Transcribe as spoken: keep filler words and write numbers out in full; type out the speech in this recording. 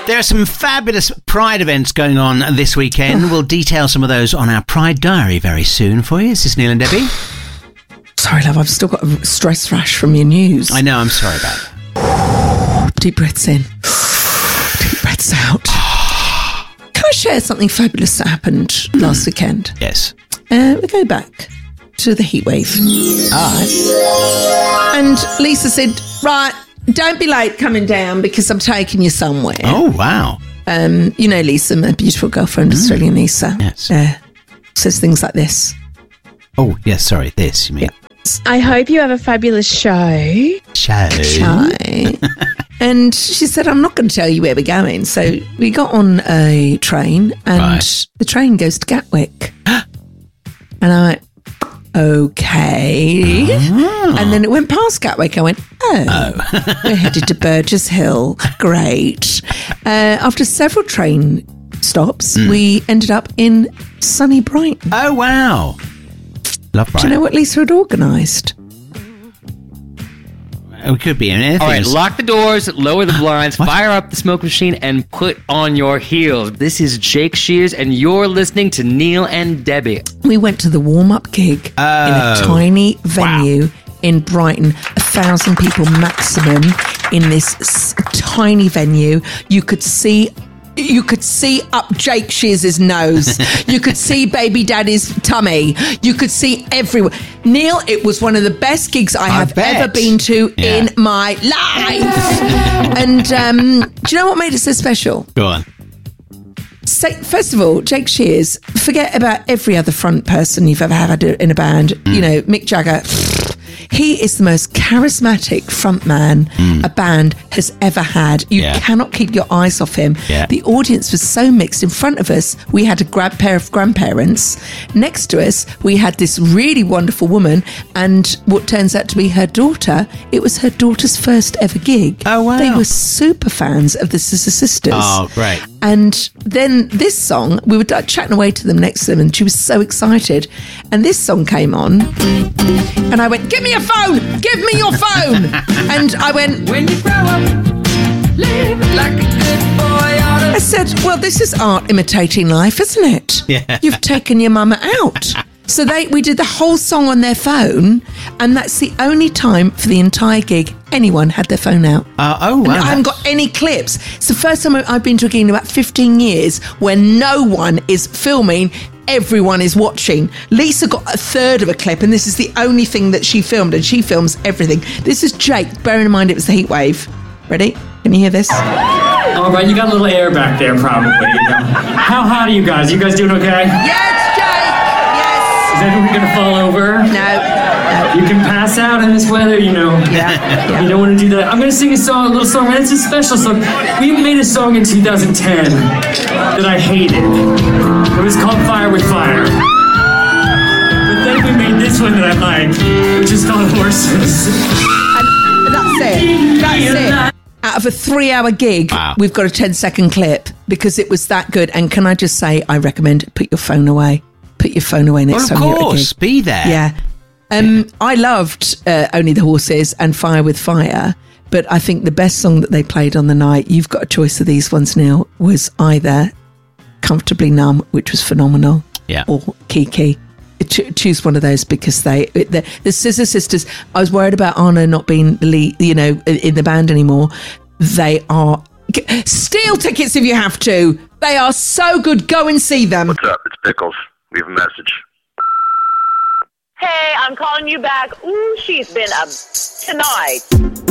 There are some fabulous Pride events going on this weekend. We'll detail some of those on our Pride Diary very soon for you. This is Neil and Debbie. Sorry, love, I've still got a stress rash from your news. I know, I'm sorry about that. Deep breaths in. Deep breaths out. Can I share something fabulous that happened last weekend? Yes. Uh, we go back to the heat wave. Ah. And Lisa said, right, don't be late coming down because I'm taking you somewhere. Oh, wow. Um, you know Lisa, my beautiful girlfriend, mm. Australian Lisa. Yes. Uh, says things like this. Oh, yes, sorry, this, you mean. Yeah. I hope you have a fabulous show. Show. Show. And she said, I'm not going to tell you where we're going. So we got on a train and Right. the train goes to Gatwick. And I went, okay. Oh. And then it went past Gatwick. I went, oh, Oh. we're headed to Burgess Hill. Great. Uh, after several train stops, Mm. we ended up in sunny Brighton. Oh, wow. Love Brighton. Do you know what Lisa had organised? It could be anything. All right, lock the doors, lower the blinds, What? fire up the smoke machine, and put on your heels. This is Jake Shears, and you're listening to Neil and Debbie. We went to the warm-up gig in a Oh. tiny venue in Brighton, a thousand people maximum in this s- tiny venue. You could see... You could see up Jake Shears' nose. You could see baby daddy's tummy. You could see everywhere. Neil, it was one of the best gigs I, I have bet. ever been to Yeah. in my life. And um, do you know what made it so special? Go on. Say, first of all, Jake Shears, forget about every other front person you've ever had in a band. Mm. You know, Mick Jagger. He is the most charismatic frontman a band has ever had. You Yeah. cannot keep your eyes off him. Yeah. The audience was so mixed. In front of us, we had a grab pair of grandparents. Next to us, we had this really wonderful woman and what turns out to be her daughter. It was her daughter's first ever gig. Oh, wow. They were super fans of the Sister Sisters. Oh, great. And then this song, we were like, chatting away to them next to them, and she was so excited. And this song came on, and I went, "Give me your phone! Give me your phone!" And I went, When you grow up, live like a good boy ought I said, "Well, this is art imitating life, isn't it? Yeah. You've taken your mama out." So they, we did the whole song on their phone, and that's the only time for the entire gig anyone had their phone out. Uh, oh, wow. And I haven't got any clips. It's the first time I've been to a gig in about fifteen years where no one is filming, everyone is watching. Lisa got a third of a clip, and this is the only thing that she filmed, and she films everything. This is Jake, bearing in mind it was the heat wave. Ready? Can you hear this? All right, you got a little air back there, probably. You know. How hot are you guys? You guys doing okay? Yes, Jake! Is everyone gonna fall over? Yes! No. You can pass out in this weather, you know. Yeah. You don't want to do that. I'm gonna sing a song, a little song, and it's a special song. We made a song in two thousand ten that I hated. It was called Fire with Fire. But then we made this one that I like, which is called Horses. And that's it. That's it. Out of a three-hour gig, Wow. we've got a ten-second clip because it was that good. And can I just say, I recommend put your phone away. Put your phone away next Well, of time you're at a course. gig. Be there. Yeah. Um, I loved uh, Only the Horses and Fire with Fire, but I think the best song that they played on the night, you've got a choice of these ones, Neil, was either Comfortably Numb, which was phenomenal, Yeah. or Kiki. Cho- choose one of those because they, the, the Scissor Sisters, I was worried about Anna not being the lead, you know, in, in the band anymore. They are, g- steal tickets if you have to. They are so good. Go and see them. What's up? It's Pickles. Leave a message. Hey, I'm calling you back. Ooh, she's been up tonight.